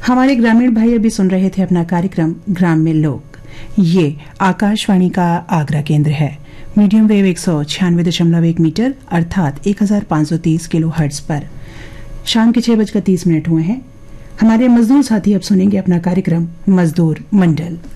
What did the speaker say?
हमारे ग्रामीण भाई अभी सुन रहे थे अपना कार्यक्रम ग्राम्य लोक। ये आकाशवाणी का आगरा केंद्र है। मीडियम वेव 196.1 मीटर अर्थात 1530 किलो हर्ट्ज पर। शाम के 6:30 हुए हैं। हमारे मजदूर साथी अब सुनेंगे अपना कार्यक्रम मजदूर मंडल।